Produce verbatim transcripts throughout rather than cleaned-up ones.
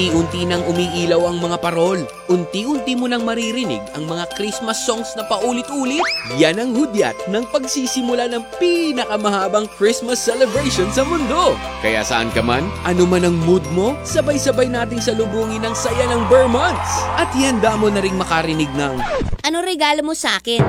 Unti-unti nang umiilaw ang mga parol. Unti-unti mo nang maririnig ang mga Christmas songs na paulit-ulit. Yan ang hudyat ng pagsisimula ng pinakamahabang Christmas celebration sa mundo. Kaya saan ka man, ano man ang mood mo, sabay-sabay nating salubungin ang saya ng Burr Months. At ihanda mo na ring makarinig ng Ano regalo mo sa akin?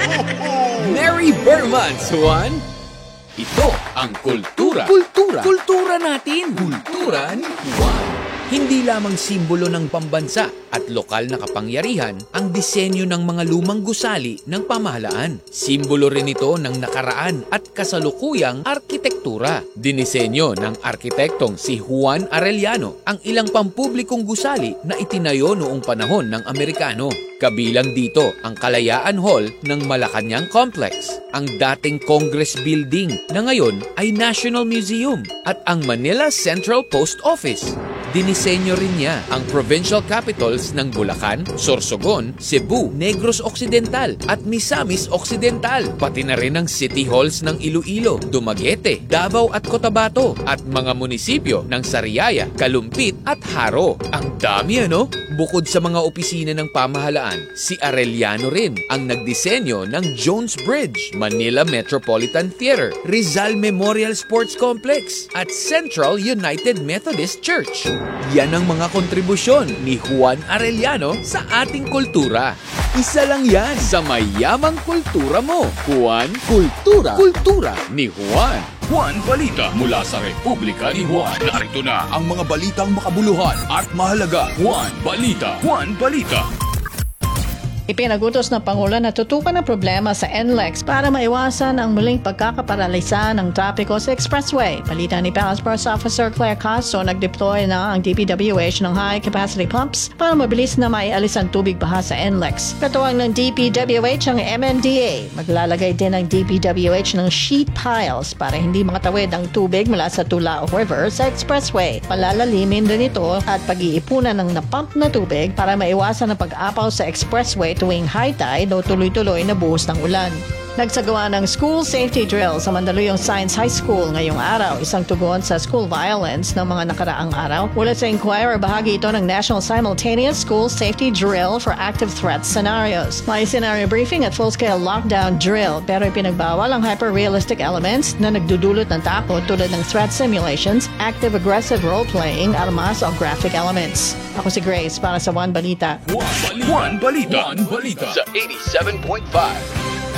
Merry Burr Months, Juan! Ito ang kultura. Kultura. Kultura natin. Kultura ni Juan. Hindi lamang simbolo ng pambansa at lokal na kapangyarihan ang disenyo ng mga lumang gusali ng pamahalaan. Simbolo rin ito ng nakaraan at kasalukuyang arkitektura. Dinisenyo ng arkitektong si Juan Arellano ang ilang pampublikong gusali na itinayo noong panahon ng Amerikano. Kabilang dito ang Kalayaan Hall ng Malacañang Complex, ang dating Congress Building na ngayon ay National Museum at ang Manila Central Post Office. Dinisenyo rin niya ang provincial capitals ng Bulacan, Sorsogon, Cebu, Negros Occidental at Misamis Occidental, pati na rin ang city halls ng Iloilo, Dumaguete, Davao at Cotabato at mga munisipyo ng Sariaya, Kalumpit at Haro. Ang dami ano? Bukod sa mga opisina ng pamahalaan, si Arellano rin ang nagdisenyo ng Jones Bridge, Manila Metropolitan Theater, Rizal Memorial Sports Complex at Central United Methodist Church. Yan ang mga kontribusyon ni Juan Arellano sa ating kultura. Isa lang yan sa mayamang kultura mo. Juan Kultura. Kultura ni Juan. Juan Balita mula sa Republika ni Juan. Narito na ang mga balitang makabuluhan at mahalaga. Juan Balita. Juan Balita. Ipinagutos ng Pangulo na tutukan ang problema sa N L E X para maiwasan ang muling pagkakaparalisa ng trapiko sa expressway. Balita ni Palace Press Officer Claire Caso, nag-deploy na ang D P W H ng high-capacity pumps para mabilis na maialis ang tubig baha sa N L E X. Katuwang ng D P W H ang M M D A. Maglalagay din ang D P W H ng sheet piles para hindi makatawid ang tubig mula sa Tulao River sa expressway. Palalalimin din ito at pag-iipunan ng napump na tubig para maiwasan ang pag-apaw sa expressway tuwing high tide o tuloy-tuloy na buhos ng ulan. Nagsagawa ng school safety drill sa Mandaluyong Science High School ngayong araw, isang tugon sa school violence ng mga nakaraang araw. Mula sa Inquirer, bahagi ito ng National Simultaneous School Safety Drill for Active Threat Scenarios. May scenario briefing at full-scale lockdown drill, pero ipinagbawal ang hyper-realistic elements na nagdudulot ng takot tulad ng threat simulations, active-aggressive role-playing, armas o graphic elements. Ako si Grace para sa Juan Balita. Juan Balita. Juan Balita. Sa eighty-seven point five.